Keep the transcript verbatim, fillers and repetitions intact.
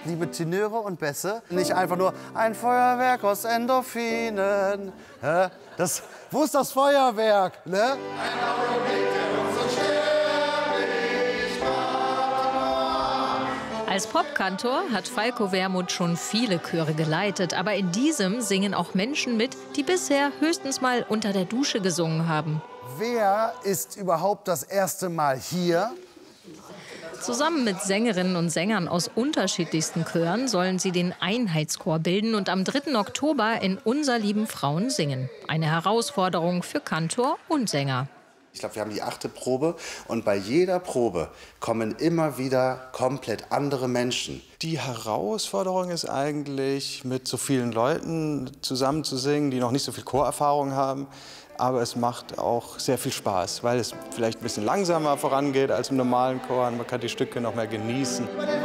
liebe Tenöre und Bässe, nicht einfach nur ein Feuerwerk aus Endorphinen. Hä? Das, wo ist das Feuerwerk? Ne? Ein Augenblick, der uns unsterblich macht. Als Popkantor hat Falco Wermuth schon viele Chöre geleitet. Aber in diesem singen auch Menschen mit, die bisher höchstens mal unter der Dusche gesungen haben. Wer ist überhaupt das erste Mal hier? Zusammen mit Sängerinnen und Sängern aus unterschiedlichsten Chören sollen sie den Einheitschor bilden und am dritten Oktober in Unser lieben Frauen singen. Eine Herausforderung für Kantor und Sänger. Ich glaube, wir haben die achte Probe und bei jeder Probe kommen immer wieder komplett andere Menschen. Die Herausforderung ist eigentlich, mit so vielen Leuten zusammen zu singen, die noch nicht so viel Chorerfahrung haben. Aber es macht auch sehr viel Spaß, weil es vielleicht ein bisschen langsamer vorangeht als im normalen Chor. Man kann die Stücke noch mehr genießen.